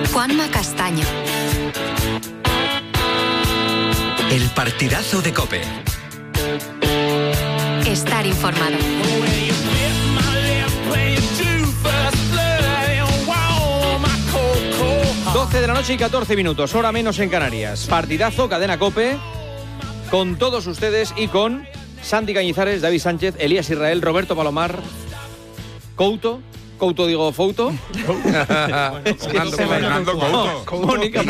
Juanma Castaño. El partidazo de COPE. Estar informado. 12 de la noche y 14 minutos, hora menos en Canarias. Partidazo, cadena COPE, con todos ustedes y con Santi Cañizares, David Sánchez, Elías Israel, Roberto Palomar, Fouto. Fernando Couto. Mónica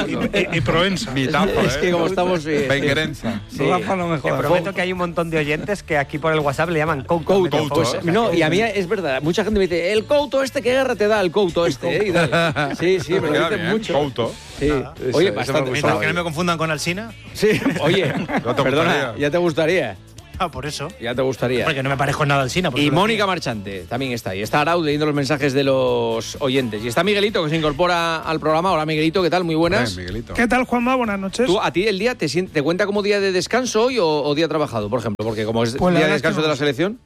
y Provenza. Es que como estamos... Benguerenza. Sí. Te prometo que hay un montón de oyentes que aquí por el WhatsApp le llaman Couto. Pues, no, y a mí es verdad, mucha gente me dice, el Couto este, ¿qué guerra te da el Couto este? Y dale. Sí, me lo dicen mucho. Couto. Sí. Oye, bastante. Mientras que no me confundan con Alsina. Sí, oye, perdona, gustaría. ya te gustaría. Por eso. Ya te gustaría. Porque no me parezco nada al Alsina. Y Mónica Marchante también está ahí. Está Arauz leyendo los mensajes de los oyentes. Y está Miguelito, que se incorpora al programa. Hola, Miguelito, ¿qué tal? Muy buenas. Miguelito. ¿Qué tal, Juanma? Buenas noches. ¿Tú, a ti el día te cuenta como día de descanso hoy o día trabajado, por ejemplo? Porque como es Pues la día de verdad es que descanso no de la lo sé. selección,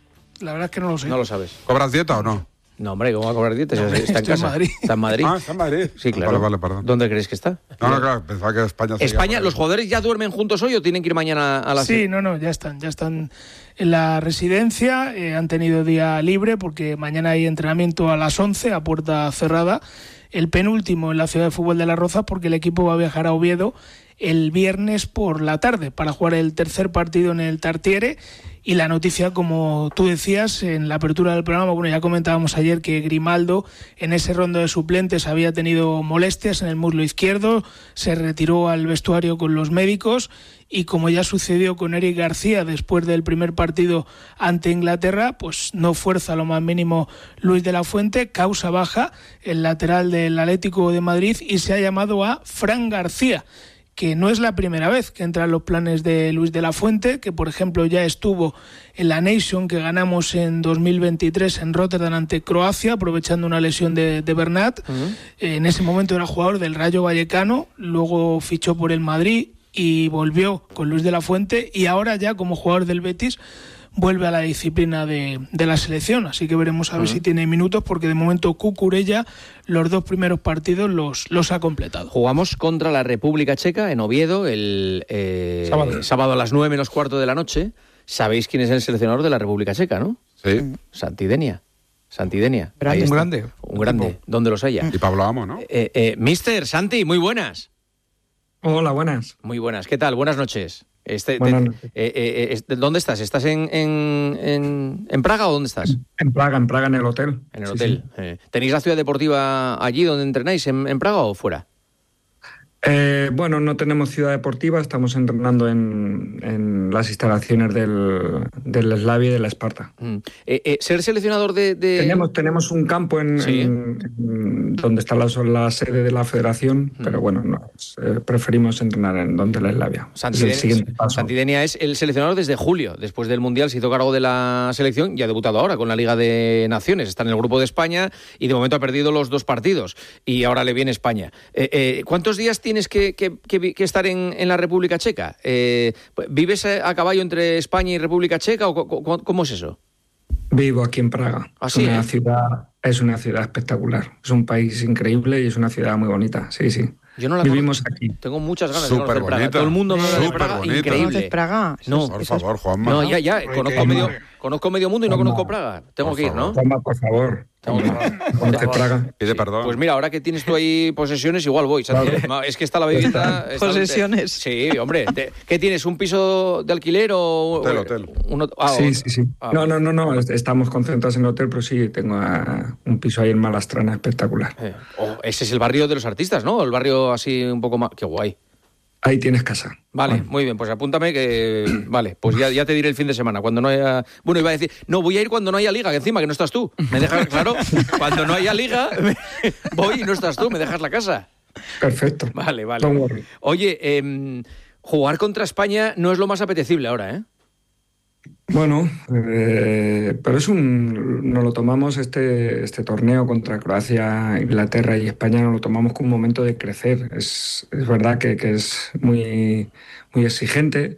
La verdad es que no lo sé. no lo sabes. ¿Cobras dieta o no? No, hombre, ¿cómo va a cobrar dietas? No, Está en estoy en casa. Madrid. Está en Madrid. Está en Madrid. Sí, claro. Vale, perdón. ¿Dónde crees que está? No, claro, pensaba que España... España, ¿los jugadores ya duermen juntos hoy o tienen que ir mañana a la Sí, ya están en la residencia, han tenido día libre porque mañana hay entrenamiento a las 11 a puerta cerrada, el penúltimo en la ciudad de fútbol de Las Rozas porque el equipo va a viajar a Oviedo el viernes por la tarde para jugar el tercer partido en el Tartiere. Y la noticia, como tú decías en la apertura del programa, bueno, ya comentábamos ayer que Grimaldo en ese rondo de suplentes había tenido molestias en el muslo izquierdo, se retiró al vestuario con los médicos y como ya sucedió con Eric García después del primer partido ante Inglaterra, pues no fuerza lo más mínimo Luis de la Fuente, causa baja el lateral del Atlético de Madrid y se ha llamado a Fran García, que no es la primera vez que entra en los planes de Luis de la Fuente, que por ejemplo ya estuvo en la Nation que ganamos en 2023 en Rotterdam ante Croacia, aprovechando una lesión de Bernat. En ese momento era jugador del Rayo Vallecano, luego fichó por el Madrid y volvió con Luis de la Fuente y ahora ya como jugador del Betis vuelve a la disciplina de la selección, así que veremos a ver si tiene minutos, porque de momento Cucurella los dos primeros partidos los ha completado. Jugamos contra la República Checa en Oviedo el sábado a las 9 menos cuarto de la noche. ¿Sabéis quién es el seleccionador de la República Checa, no? Sí. Santidenia. Ahí está. Un grande, donde los haya. Y Pablo Amo, ¿no? Mister Santi, muy buenas. Hola, buenas. Muy buenas, ¿qué tal? Buenas noches. Buenas noches. ¿Dónde estás? ¿Estás en Praga o dónde estás? En Praga, en el hotel. En el Sí, hotel. sí. ¿Tenéis la ciudad deportiva allí donde entrenáis, en Praga o fuera? Bueno, no tenemos ciudad deportiva, estamos entrenando en las instalaciones del Slavia y de la Esparta. Ser seleccionador de... Tenemos un campo donde está la sede de la federación, pero bueno, preferimos entrenar en donde la Slavia. Es el siguiente paso. Santidenia es el seleccionador desde julio. Después del Mundial se hizo cargo de la selección y ha debutado ahora con la Liga de Naciones. Está en el grupo de España y de momento ha perdido los 2 partidos. Y ahora le viene España. ¿Cuántos días tienes que estar en la República Checa? ¿Vives a caballo entre España y República Checa o cómo es eso? Vivo aquí en Praga. ¿Ah, sí? Es una ciudad espectacular. Es un país increíble y es una ciudad muy bonita. Sí, sí. Yo no la Vivimos conozco. aquí. Tengo muchas ganas Súper de conocer Praga. bonita. Todo el mundo me habla de Súper Praga. bonita. Increíble. ¿Conoces Praga? No. Por favor, Juanma. No, ya. Conozco medio mundo y no conozco Praga. Tengo que ir, ¿no? Toma, por favor. ¿Conoces Praga? Pide perdón. Pues mira, ahora que tienes tú ahí posesiones, igual voy, Santi. Es que está la vivienda... Posesiones. Sí, hombre. ¿Qué tienes? ¿Un piso de alquiler o...? Hotel. Sí. No. Estamos concentrados en el hotel, pero sí, tengo un piso ahí en Malastrana espectacular. Ese es el barrio de los artistas, ¿no? El barrio así un poco más... Qué guay. Ahí tienes casa. Vale, muy bien, pues apúntame que... Vale, pues ya te diré el fin de semana, cuando no haya... Bueno, iba a decir, no, voy a ir cuando no haya liga, que encima que no estás tú. Me dejas, claro, cuando no haya liga, voy y no estás tú, me dejas la casa. Perfecto. Vale. Don't worry. Oye, jugar contra España no es lo más apetecible ahora, ¿eh? Bueno, pero nos lo tomamos este torneo contra Croacia, Inglaterra y España, nos lo tomamos como un momento de crecer. Es verdad que es muy, muy exigente.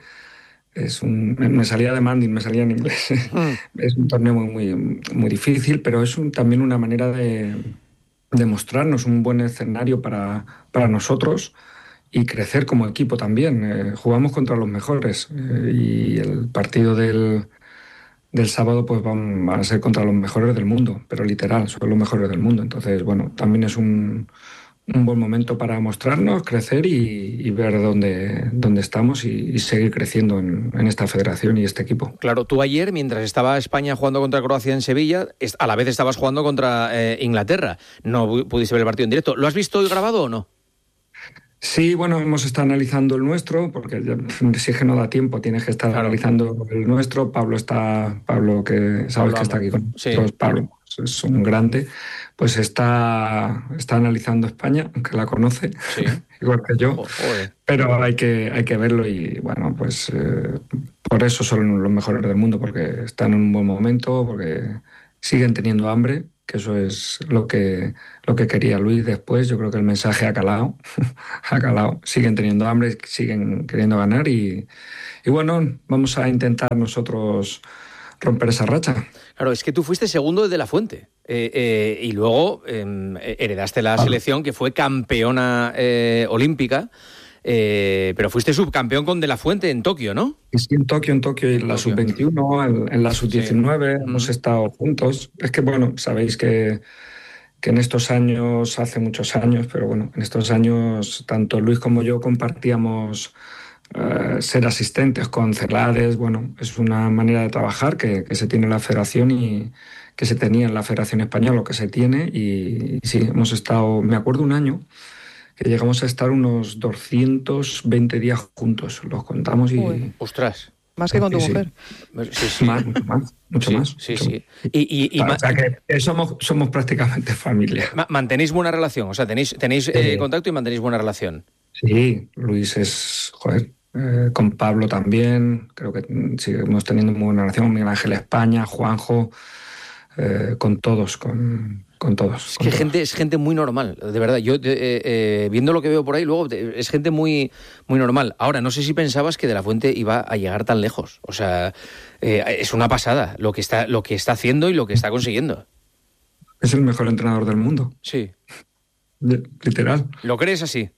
Me salía de Manding, me salía en inglés. Es un torneo muy, muy, muy difícil, pero es también una manera de demostrarnos un buen escenario para nosotros y crecer como equipo también. Jugamos contra los mejores y el partido del sábado pues van a ser contra los mejores del mundo, pero literal, son los mejores del mundo. Entonces, bueno, también es un buen momento para mostrarnos, crecer y ver dónde estamos y seguir creciendo en esta federación y este equipo. Claro, tú ayer, mientras estaba España jugando contra Croacia en Sevilla, a la vez estabas jugando contra Inglaterra. No pudiste ver el partido en directo. ¿Lo has visto hoy grabado o no? Sí, bueno, hemos estado analizando el nuestro, porque si es que no da tiempo, tienes que estar analizando el nuestro. Pablo, que sabes que está aquí con nosotros, sí. Pablo es un grande, pues está analizando España, aunque la conoce, sí. Igual que yo, pero hay que verlo y bueno, pues por eso son los mejores del mundo, porque están en un buen momento, porque siguen teniendo hambre, que eso es lo que quería Luis después. Yo creo que el mensaje ha calado, siguen teniendo hambre, siguen queriendo ganar y bueno, vamos a intentar nosotros romper esa racha. Claro, es que tú fuiste segundo de La Fuente y luego heredaste la selección que fue campeona olímpica. Pero fuiste subcampeón con De La Fuente en Tokio, ¿no? Sí, en Tokio, y en la sub-21, en la sub-19, sí. Hemos estado juntos. Es que, bueno, sabéis que en estos años, hace muchos años, pero bueno, en estos años tanto Luis como yo compartíamos ser asistentes con Celades. Bueno, es una manera de trabajar que se tiene en la federación y que se tenía en la Federación Española, que se tiene, y sí, hemos estado, me acuerdo un año, que llegamos a estar unos 220 días juntos, los contamos y... Uy. ¡Ostras! Más que con tu mujer. Sí. Mucho más. Sí. O sea que somos prácticamente familia. ¿Mantenéis buena relación? O sea, ¿tenéis contacto y mantenéis buena relación? Sí, Luis es... con Pablo también, creo que seguimos teniendo muy buena relación, con Miguel Ángel España, Juanjo, con todos, con todos. Es gente muy normal, de verdad. Yo, viendo lo que veo por ahí, luego es gente muy, muy normal. Ahora, no sé si pensabas que De La Fuente iba a llegar tan lejos. O sea, es una pasada lo que está haciendo y lo que está consiguiendo. Es el mejor entrenador del mundo. Sí. Literal. ¿Lo crees así?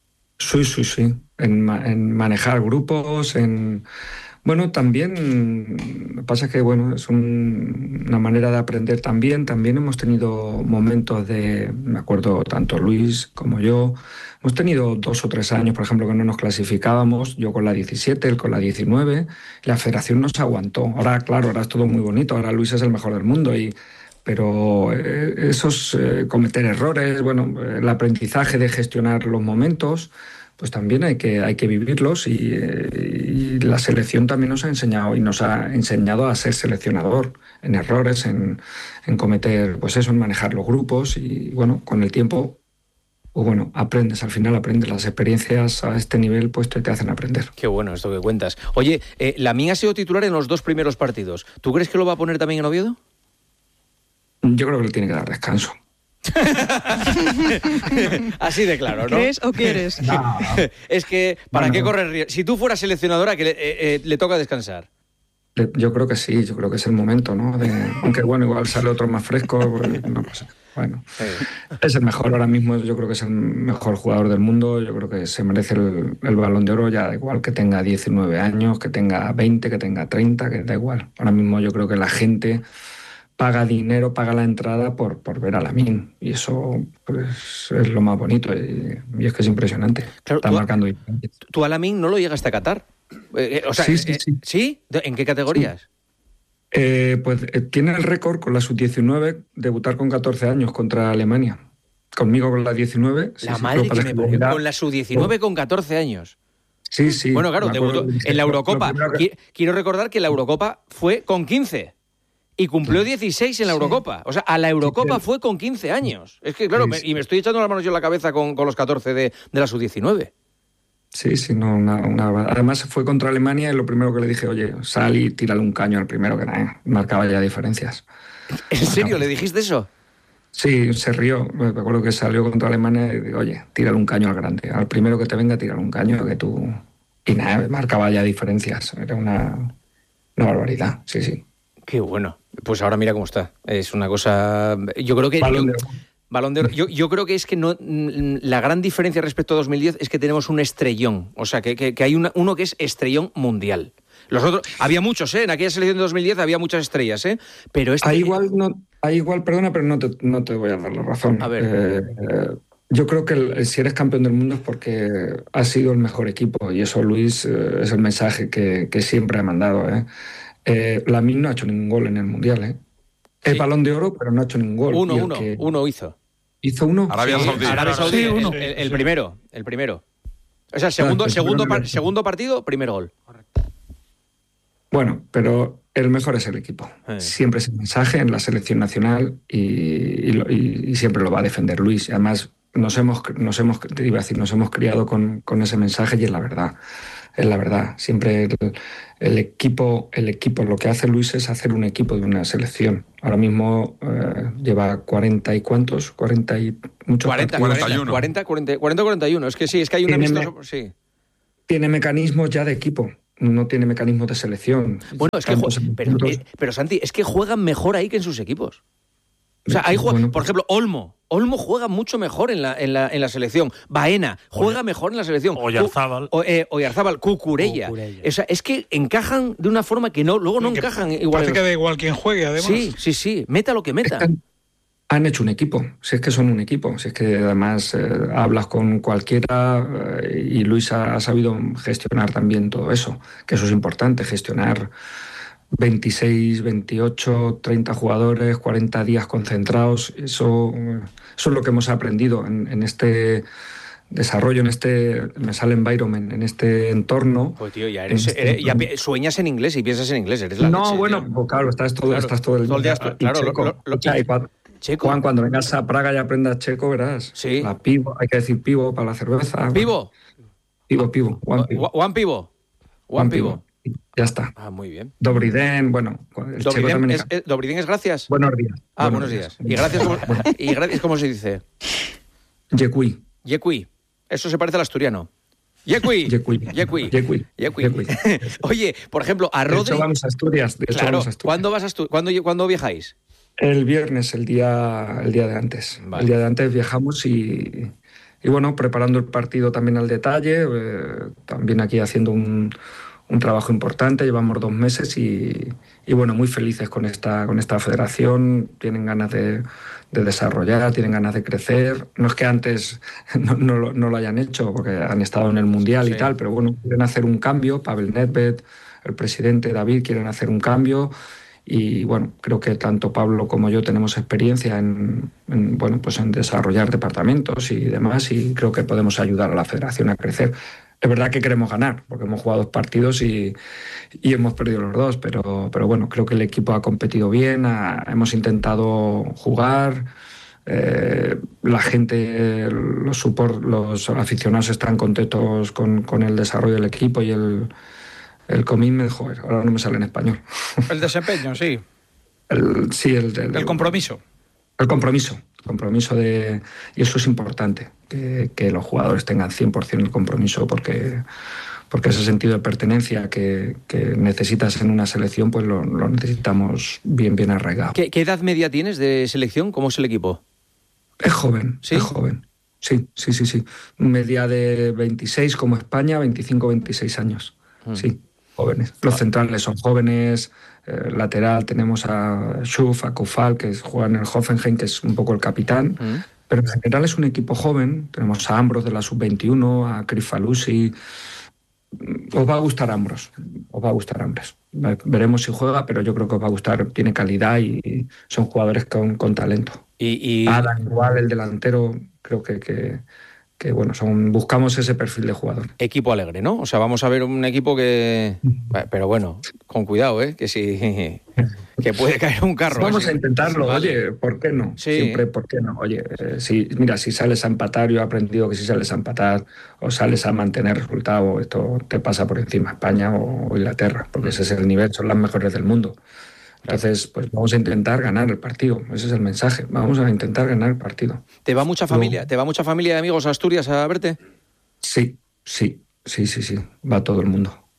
Sí. En manejar grupos, Bueno, también pasa que bueno, es una manera de aprender también. También hemos tenido momentos me acuerdo, tanto Luis como yo, hemos tenido 2 o 3 años, por ejemplo, que no nos clasificábamos, yo con la 17, él con la 19, la federación nos aguantó. Ahora, claro, ahora es todo muy bonito, ahora Luis es el mejor del mundo pero esos cometer errores, bueno, el aprendizaje de gestionar los momentos, pues también hay que vivirlos y la selección también nos ha enseñado a ser seleccionador en errores, en cometer, pues eso, en manejar los grupos y bueno, con el tiempo, pues bueno, aprendes, al final aprendes. Las experiencias a este nivel pues te hacen aprender. Qué bueno esto que cuentas. Oye, Lamine ha sido titular en los 2 primeros partidos. ¿Tú crees que lo va a poner también en Oviedo? Yo creo que le tiene que dar descanso. Así de claro, ¿no? ¿Crees o quieres? No. Es que, ¿para qué correr riesgo? Si tú fueras seleccionadora, que le toca descansar. Yo creo que sí, yo creo que es el momento, ¿no? Aunque bueno, igual sale otro más fresco, no sé. Bueno, sí. Es el mejor ahora mismo, yo creo que es el mejor jugador del mundo, yo creo que se merece el Balón de Oro, ya da igual que tenga 19 años, que tenga 20, que tenga 30, que da igual. Ahora mismo yo creo que la gente paga dinero, paga la entrada por ver a Lamine, y eso pues, es lo más bonito y es que es impresionante. Claro, está marcando. ¿Tú a Lamine no lo llegaste a catar? O sea, sí. ¿Sí? ¿En qué categorías? Pues tiene el récord con la sub-19, debutar con 14 años contra Alemania. Conmigo con la 19. La madre que me parió, con la sub-19 con 14 años. Sí. Bueno, claro, debutó en la Eurocopa. Quiero recordar que la Eurocopa fue con 15 y cumplió 16 en la Eurocopa. O sea, a la Eurocopa fue con 15 años. Es que, claro, y me estoy echando las manos yo en la cabeza con los 14 de la sub-19. Sí, además fue contra Alemania y lo primero que le dije, oye, sal y tírale un caño al primero, que marcaba ya diferencias. ¿En serio? ¿Le dijiste eso? Sí, se rió. Me acuerdo que salió contra Alemania y digo, oye, tírale un caño al grande. Al primero que te venga, tírale un caño que tú... Y nada, marcaba ya diferencias. Era una barbaridad, sí. Qué bueno. Pues ahora mira cómo está. Es una cosa... Yo creo que... Balón de Oro. Yo creo que es que no, la gran diferencia respecto a 2010 es que tenemos un estrellón. O sea, que hay uno que es estrellón mundial. Los otros, había muchos, en aquella selección de 2010 había muchas estrellas, pero este... Ahí igual, perdona, pero no te voy a dar la razón. A ver. Yo creo que si eres campeón del mundo es porque has sido el mejor equipo, y eso, Luis, es el mensaje que siempre ha mandado. Lamine no ha hecho ningún gol en el Mundial. Sí. Es Balón de Oro, pero no ha hecho ningún gol. Uno hizo. ¿Hizo uno? Arabia Saudí. Arabia Saudí, Sí, uno. el primero. O sea, segundo partido, primer gol. Bueno, pero el mejor es el equipo. Siempre es el mensaje en la selección nacional y siempre lo va a defender Luis. Y además nos hemos criado con ese mensaje, y es la verdad. Es la verdad. Siempre el equipo, lo que hace Luis es hacer un equipo de una selección. Ahora mismo lleva 40 y cuántos, 40 y muchos. 41. Es que sí, es que hay un amistoso. Sí. Tiene mecanismos ya de equipo. No tiene mecanismos de selección. Bueno, es que pero Santi, es que juegan mejor ahí que en sus equipos. O sea, por ejemplo, Olmo juega mucho mejor en la selección. Baena juega mejor en la selección. Oyarzábal, Cucurella. O sea, es que encajan de una forma que luego no encajan igual. Parece que da igual quien juegue, además. Sí, meta lo que meta. Han hecho un equipo, si es que son un equipo, si es que además hablas con cualquiera, y Luis ha sabido gestionar también todo eso, que eso es importante, gestionar 26, 28, 30 jugadores, 40 días concentrados. Eso es lo que hemos aprendido en este desarrollo, me sale environment, en este entorno. Pues tío, ya sueñas en inglés y piensas en inglés, eres la No, leche, bueno, pues claro, estás todo el día. Checo. Juan, cuando vengas a Praga y aprendas checo, verás. Sí. Pivo, hay que decir pivo para la cerveza. ¿Pivo? Pivo. One pivo. Ya está. Ah, muy bien. Dobrý den, bueno. Dobrý den es gracias. Buenos días. Buenos días. ¿Y gracias cómo se dice? Yekui. Eso se parece al asturiano. Yekui. Oye, por ejemplo, a Rodri... De hecho, vamos a Asturias. Claro. ¿Cuándo vas a Asturias? ¿Cuándo viajáis? El viernes, el día de antes. Vale. El día de antes viajamos y bueno, preparando el partido también al detalle, también aquí haciendo un trabajo importante. Llevamos 2 meses y bueno, muy felices con esta federación. Tienen ganas de desarrollar, tienen ganas de crecer. No es que antes no lo hayan hecho, porque han estado en el Mundial y tal, pero bueno, quieren hacer un cambio. Pavel Nedved, el presidente David, quieren hacer un cambio. Y bueno, creo que tanto Pablo como yo tenemos experiencia en desarrollar departamentos y demás, y creo que podemos ayudar a la federación a crecer. Es verdad que queremos ganar, porque hemos jugado 2 partidos y hemos perdido los 2, pero bueno, creo que el equipo ha competido bien, hemos intentado jugar, la gente, los aficionados están contentos con el desarrollo del equipo y el commitment, ahora no me sale en español. El desempeño, sí. El compromiso. El compromiso y eso es importante, que los jugadores tengan 100% el compromiso, porque ese sentido de pertenencia que necesitas en una selección, pues lo necesitamos bien arraigado. ¿Qué edad media tienes de selección? ¿Cómo es el equipo? Es joven, ¿Sí? Es joven. Sí. Media de 26 como España, 25-26 años. Sí, jóvenes. Los centrales son jóvenes. Lateral tenemos a Schuf, a Koufal, que juega en el Hoffenheim, que es un poco el capitán. Pero en general es un equipo joven. Tenemos a Ambros de la Sub-21, a Crifalusi. Os va a gustar Ambros. Veremos si juega, pero yo creo que os va a gustar. Tiene calidad y son jugadores con talento. Adam, igual, el delantero, creo que bueno, buscamos ese perfil de jugador. Equipo alegre, ¿no? O sea, vamos a ver un equipo que... Pero bueno, con cuidado, que si... que puede caer un carro. Vamos a intentarlo, vale. Oye, ¿por qué no? Sí. Siempre, ¿por qué no? Oye, si sales a empatar, yo he aprendido que si sales a empatar o sales a mantener resultado, esto te pasa por encima España o Inglaterra, porque ese es el nivel, son las mejores del mundo. Entonces, pues vamos a intentar ganar el partido. Ese es el mensaje. Vamos a intentar ganar el partido. ¿Te va mucha familia? ¿Te va mucha familia de amigos a Asturias a verte? Sí. Va todo el mundo.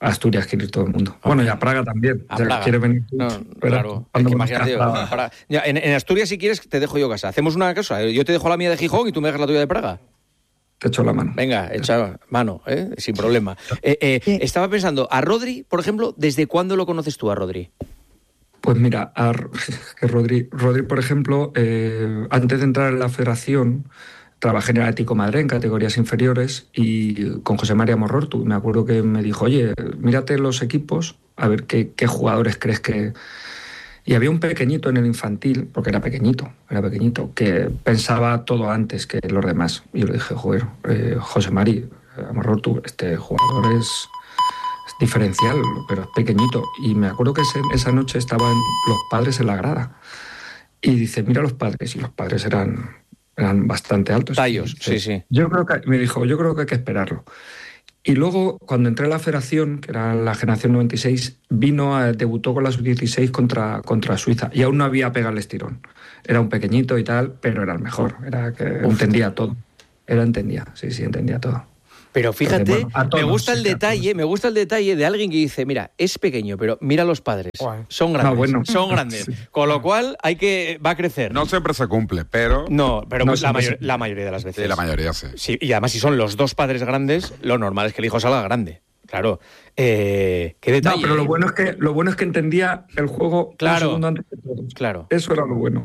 Asturias quiere ir todo el mundo. Bueno, y a Praga también. A Ya Praga. ¿Quieres venir tú? No, claro, es que imagínate. Ya, en Asturias, si quieres, te dejo yo casa. Hacemos una cosa. Yo te dejo la mía de Gijón y tú me dejas la tuya de Praga. Te echo la mano. Venga, echa mano, sin problema. Estaba pensando, a Rodri, por ejemplo, ¿desde cuándo lo conoces tú a Rodri? Pues mira, que Rodri, por ejemplo, antes de entrar en la federación, trabajé en el Atlético de Madrid en categorías inferiores y con José María Morrortu. Me acuerdo que me dijo, oye, mírate los equipos, a ver qué jugadores crees que... Y había un pequeñito en el infantil, porque era pequeñito, que pensaba todo antes que los demás. Y yo le dije, joder, José María Morrortu, este jugador es diferencial, pero es pequeñito. Y me acuerdo que esa noche estaban los padres en la grada. Y dice, mira los padres. Y los padres eran bastante altos. Tallos, sí. Me dijo, yo creo que hay que esperarlo. Y luego, cuando entré a la federación, que era la generación 96, debutó con la sub-16 contra Suiza. Y aún no había pegado el estirón. Era un pequeñito y tal, pero era el mejor. Era que entendía todo. Entendía todo. Pero fíjate, Bueno, todos, me gusta el detalle de alguien que dice, mira, es pequeño, pero mira los padres, son grandes, son grandes. Sí. Con lo cual va a crecer. No siempre se cumple, pero... No, pero la mayoría de las veces. Sí, la mayoría sí. Sí. Y además, si son los dos padres grandes, lo normal es que el hijo salga grande. Claro. Qué detalle. No, pero lo bueno es que entendía el juego un segundo antes de todos. Claro. Eso era lo bueno.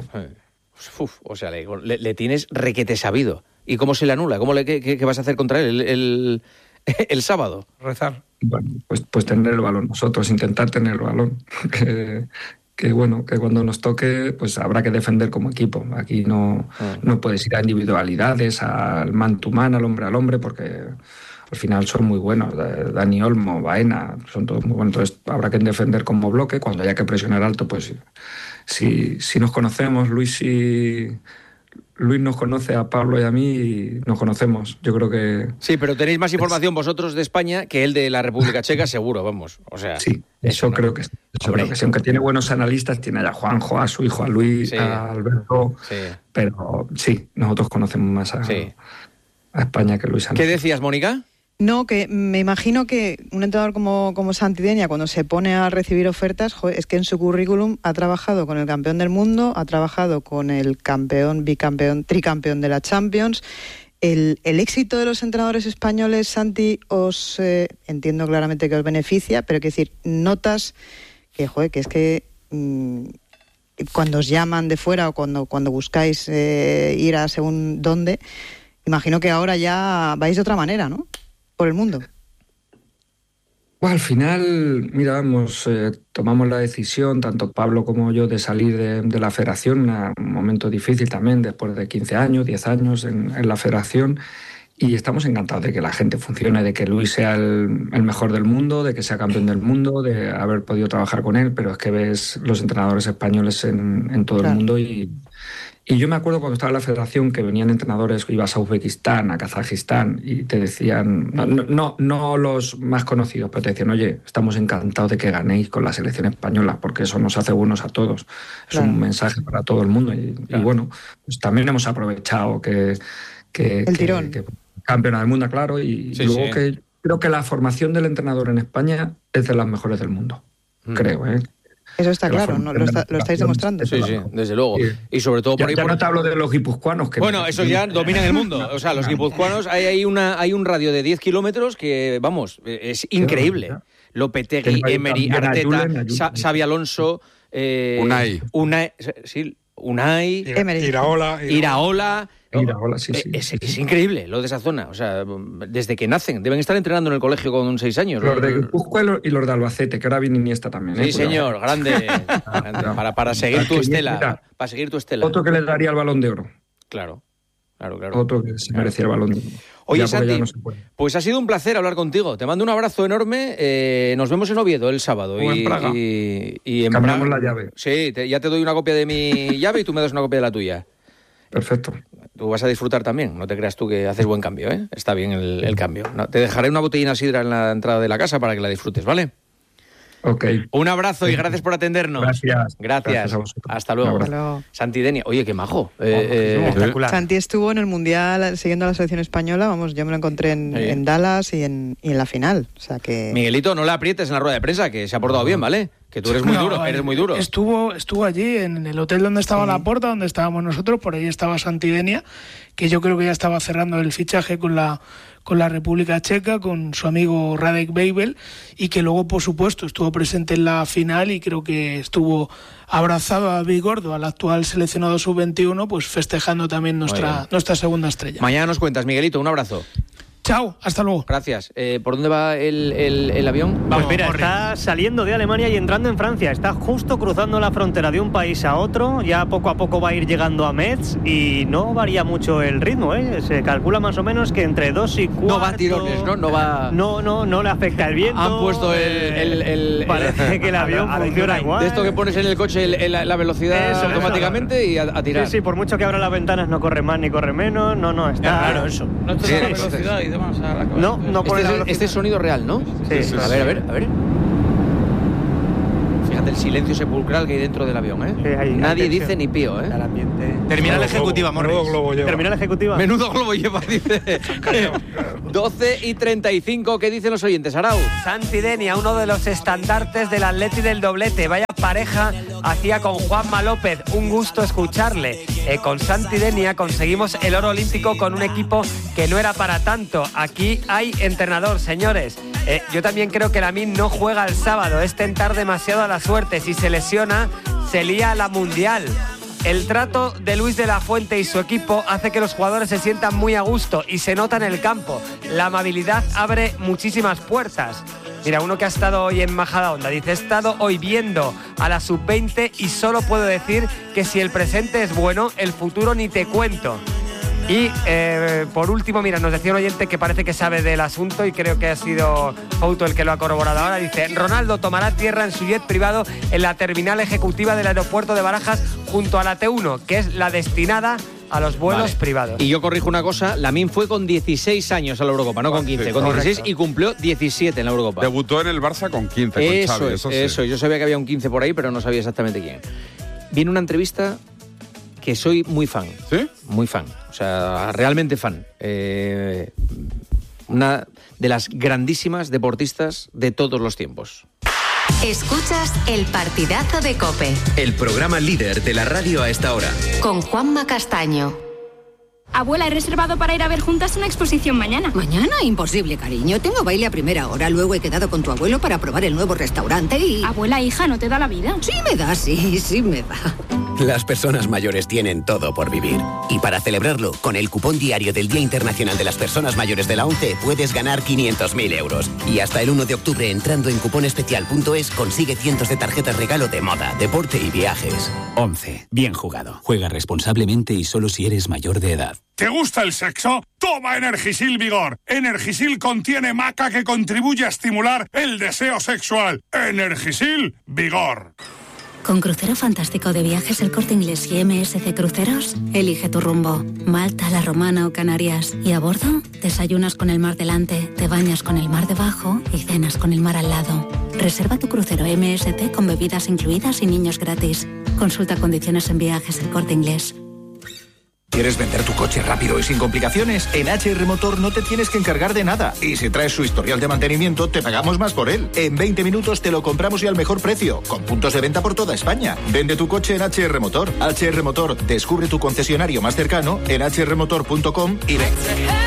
O sea, le tienes requete sabido. ¿Y cómo se le anula? ¿Qué vas a hacer contra él el sábado? Rezar. Bueno, pues tener el balón nosotros, intentar tener el balón. Que cuando nos toque, pues habrá que defender como equipo. Aquí no puedes ir a individualidades, al man to man, al hombre, porque al final son muy buenos. Dani Olmo, Baena, son todos muy buenos. Entonces habrá que defender como bloque. Cuando haya que presionar alto, pues si nos conocemos, Luis nos conoce a Pablo y a mí y nos conocemos. Yo creo que... Sí, pero tenéis más información vosotros de España que él de la República Checa, seguro, vamos. O sea, sí, eso creo que sí. Aunque tiene buenos analistas, tiene a Juanjo, a su hijo, a Luis, a Alberto. Sí. Pero sí, nosotros conocemos más a España que Luis. ¿Qué decías, Mónica? No, que me imagino que un entrenador como Santidenia, cuando se pone a recibir ofertas, es que en su currículum ha trabajado con el campeón del mundo, ha trabajado con el campeón, bicampeón, tricampeón de la Champions. El éxito de los entrenadores españoles, Santi, entiendo claramente que os beneficia, pero quiero decir, notas que es que cuando os llaman de fuera o cuando buscáis ir a según dónde, imagino que ahora ya vais de otra manera, ¿no? Por el mundo. Bueno, al final, mira, tomamos la decisión, tanto Pablo como yo, de salir de la federación, un momento difícil también, después de 15 años, 10 años en la federación, y estamos encantados de que la gente funcione, de que Luis sea el mejor del mundo, de que sea campeón del mundo, de haber podido trabajar con él, pero es que ves los entrenadores españoles en todo el mundo y yo me acuerdo cuando estaba en la federación que venían entrenadores, ibas a Uzbekistán, a Kazajistán y te decían, no los más conocidos, pero te decían, oye, estamos encantados de que ganéis con la selección española porque eso nos hace buenos a todos. Es un mensaje para todo el mundo y bueno, pues también hemos aprovechado que el tirón. Que campeona del mundo, claro, y luego que creo que la formación del entrenador en España es de las mejores del mundo, creo, Eso está claro, ¿no? Lo estáis demostrando. Sí, desde luego. Sí. Y sobre todo por ahí... Ya no te hablo de los guipuzcoanos. Bueno, esos ya dominan el mundo. O sea, los guipuzcoanos, hay un radio de 10 kilómetros que, vamos, es increíble. Lopetegui, Emery, Arteta, Xabi Alonso... Unai. Sí, Unai... Iraola, sí. Es increíble lo de esa zona. O sea, desde que nacen. Deben estar entrenando en el colegio con 6 años. Los de Guipúzcoa y los de Albacete, que ahora viene Iniesta también. Sí, señor, grande. Para seguir tu estela. Para seguir tu estela. Otro que le daría el Balón de Oro. Claro. Otro que se merecía el Balón de Oro. Oye, Santi, pues ha sido un placer hablar contigo. Te mando un abrazo enorme. Nos vemos en Oviedo el sábado. O en Praga. Y en cambiamos Praga. La llave. Sí, ya te doy una copia de mi llave y tú me das una copia de la tuya. Perfecto. Tú vas a disfrutar también, no te creas tú que haces buen cambio, ¿eh? Está bien el cambio. No, te dejaré una botellina sidra en la entrada de la casa para que la disfrutes, ¿vale? Ok. Un abrazo y gracias por atendernos. Gracias a vosotros. Hasta luego. Santidenia. Oye, qué majo. Espectacular. Santi estuvo en el Mundial siguiendo a la selección española. Vamos, yo me lo encontré en Dallas y en la final. O sea que... Miguelito, no le aprietes en la rueda de prensa, que se ha portado bien, ¿vale? Que tú eres muy duro, eres muy duro. Estuvo allí en el hotel donde estaba Laporta, donde estábamos nosotros, por ahí estaba Santidenia, que yo creo que ya estaba cerrando el fichaje con la República Checa, con su amigo Radek Babel, y que luego, por supuesto, estuvo presente en la final y creo que estuvo abrazado a David Gordo, al actual seleccionado sub-21, pues festejando también nuestra segunda estrella. Mañana nos cuentas, Miguelito, un abrazo. Chao, hasta luego. Gracias. ¿Por dónde va el avión? Pues mira, está saliendo de Alemania y entrando en Francia. Está justo cruzando la frontera de un país a otro. Ya poco a poco va a ir llegando a Metz y no varía mucho el ritmo, ¿eh? Se calcula más o menos que entre 2 y 4... No va a tirones, ¿no? No va... No le afecta el viento. Han puesto Parece que el avión funciona igual. De esto que pones en el coche la velocidad automáticamente y a tirar. Sí, por mucho que abra las ventanas no corre más ni corre menos. No, está... Claro, eso. No te da la velocidad y demás. No pone este sonido real, ¿no? Sí. A ver. Fíjate el silencio sepulcral que hay dentro del avión, ¿eh? Sí, nadie dice ni pío, ¿eh? Terminal ejecutiva, Morris. Terminal ejecutiva. Menudo globo lleva, dice. 12:35, ¿qué dicen los oyentes, Arau? Santidenia, uno de los estandartes del Atleti del doblete. Vaya pareja hacía con Juanma López. Un gusto escucharle. Con Santidenia conseguimos el oro olímpico con un equipo que no era para tanto. Aquí hay entrenador, señores. Yo también creo que Lamine no juega el sábado. Es tentar demasiado a la suerte. Si se lesiona, se lía a la Mundial. El trato de Luis de la Fuente y su equipo hace que los jugadores se sientan muy a gusto y se nota en el campo. La amabilidad abre muchísimas puertas. Mira, uno que ha estado hoy en Majadahonda dice: he estado hoy viendo a la sub-20 y solo puedo decir que si el presente es bueno, el futuro ni te cuento. Y por último, mira, nos decía un oyente que parece que sabe del asunto y creo que ha sido Fouto el que lo ha corroborado ahora. Dice: Ronaldo tomará tierra en su jet privado en la terminal ejecutiva del aeropuerto de Barajas junto a la T1, que es la destinada a los vuelos privados. Y yo corrijo una cosa, Lamine fue con 16 años a la Eurocopa, no con 15, con 16 y cumplió 17 en la Eurocopa. Debutó en el Barça con 15, eso con Xavi, eso yo sabía que había un 15 por ahí, pero no sabía exactamente quién. Viene una entrevista que soy muy fan. ¿Sí? Muy fan, o sea, realmente fan. Una de las grandísimas deportistas de todos los tiempos. Escuchas El Partidazo de COPE. El programa líder de la radio a esta hora. Con Juanma Castaño. Abuela, he reservado para ir a ver juntas una exposición mañana. ¿Mañana? Imposible, cariño. Tengo baile a primera hora. Luego he quedado con tu abuelo para probar el nuevo restaurante y... Abuela, hija, ¿no te da la vida? Sí me da, sí me da. Las personas mayores tienen todo por vivir. Y para celebrarlo, con el cupón diario del Día Internacional de las Personas Mayores de la ONCE puedes ganar 500.000 euros. Y hasta el 1 de octubre, entrando en cuponespecial.es, consigue cientos de tarjetas regalo de moda, deporte y viajes. ONCE. Bien jugado. Juega responsablemente y solo si eres mayor de edad. ¿Te gusta el sexo? Toma Energisil Vigor. Energisil contiene maca que contribuye a estimular el deseo sexual. Energisil Vigor. Con Crucero Fantástico de Viajes El Corte Inglés y MSC Cruceros, elige tu rumbo. Malta, La Romana o Canarias. Y a bordo, desayunas con el mar delante, te bañas con el mar debajo y cenas con el mar al lado. Reserva tu crucero MSC con bebidas incluidas y niños gratis. Consulta condiciones en Viajes El Corte Inglés. ¿Quieres vender tu coche rápido y sin complicaciones? En HR Motor no te tienes que encargar de nada. Y si traes su historial de mantenimiento, te pagamos más por él. En 20 minutos te lo compramos y al mejor precio, con puntos de venta por toda España. Vende tu coche en HR Motor. HR Motor, descubre tu concesionario más cercano en hrmotor.com y ven.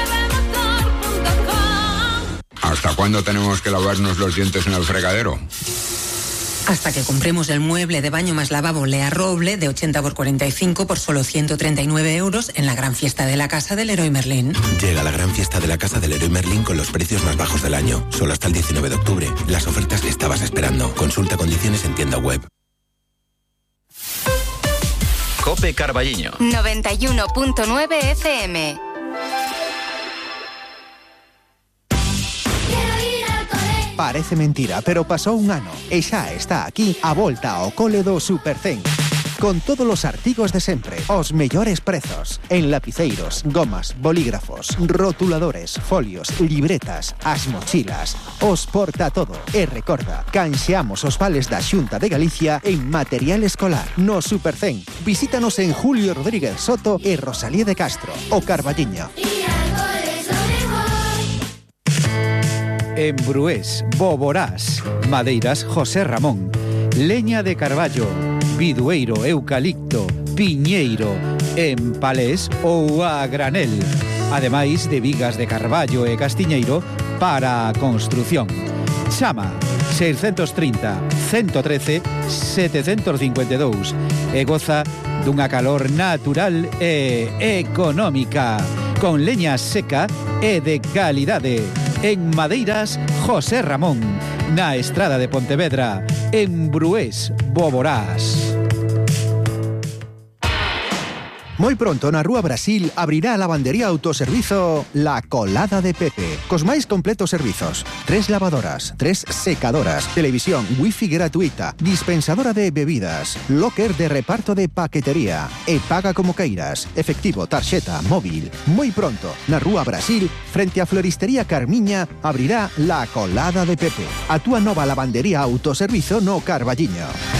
¿Hasta cuándo tenemos que lavarnos los dientes en el fregadero? Hasta que compremos el mueble de baño más lavabo Lea Roble de 80 por 45 por solo 139 euros en la gran fiesta de la casa del Leroy Merlin. Llega la gran fiesta de la casa del Leroy Merlin con los precios más bajos del año. Solo hasta el 19 de octubre. Las ofertas que estabas esperando. Consulta condiciones en tienda web. COPE Carballiño. 91.9 FM. Parece mentira, pero pasou un ano e xa está aquí a volta ao cole do Supercén. con todos os artigos de sempre, os mellores prezos, en lapiceiros, gomas, bolígrafos, rotuladores, folios, libretas, as mochilas, os porta todo. E recorda, canxeamos os vales da Xunta de Galicia en material escolar, no Supercén. Visítanos en Julio Rodríguez Soto e Rosalía de Castro, o Carballiño. En Brués, Boborás, Madeiras José Ramón, leña de carballo, bidueiro, eucalipto, piñeiro, en palés ou a granel, ademais de vigas de carballo e castiñeiro para a construción. Chama 630 113 752 e goza dunha calor natural e económica, con leña seca e de calidade. En Madeiras José Ramón, na Estrada de Pontevedra, en Brués, Boborás. Moi pronto na Rúa Brasil abrirá a lavandería autoservizo La Colada de Pepe, cos máis completos servizos. 3 lavadoras, 3 secadoras, televisión, wifi gratuita, dispensadora de bebidas, locker de reparto de paquetería e paga como queiras, efectivo, tarxeta, móvil. Moi pronto na Rúa Brasil, frente a Floristería Carmiña, abrirá La Colada de Pepe, a túa nova lavandería autoservizo no Carballiño.